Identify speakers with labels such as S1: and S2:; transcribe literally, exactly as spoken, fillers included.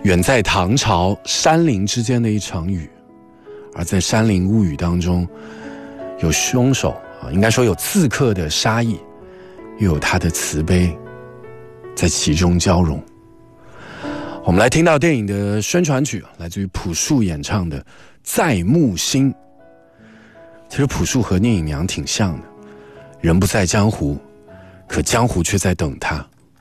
S1: 远在唐朝山林之间的一场雨，而在山林物语当中，有凶手啊，应该说有刺客的杀意，又有他的慈悲，在其中交融。我们来听到电影的宣传曲，来自于朴树演唱的《在木星》。其实朴树和聂隐娘挺像的，人不在江湖，可江湖却在等他。